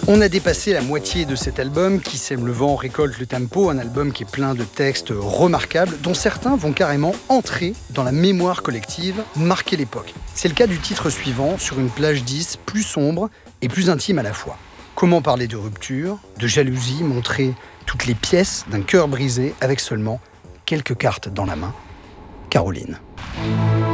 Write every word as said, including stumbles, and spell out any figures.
On a dépassé la moitié de cet album qui sème le vent, récolte le tempo, un album qui est plein de textes remarquables dont certains vont carrément entrer dans la mémoire collective, marquer l'époque. C'est le cas du titre suivant, Sur une plage dix, plus sombre et plus intime à la fois. Comment parler de rupture, de jalousie, montrer toutes les pièces d'un cœur brisé avec seulement quelques cartes dans la main. Caroline.